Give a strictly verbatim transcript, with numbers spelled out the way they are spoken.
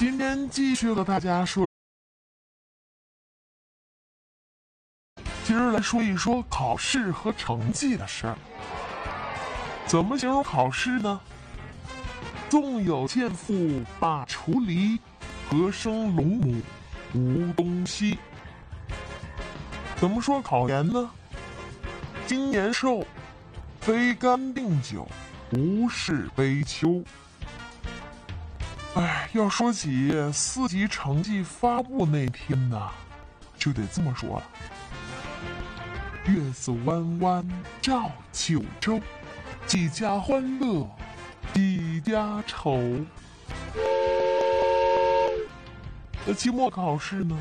今天继续和大家说，今儿来说一说考试和成绩的事儿。怎么形容考试呢？纵有剑父把锄犁，何生龙母无东西。怎么说考研呢？今年寿，非干定酒，无事悲秋。哎，要说起四级成绩发布那天呢，就得这么说了。月色弯弯照九州，几家欢乐几家愁。那期末考试呢，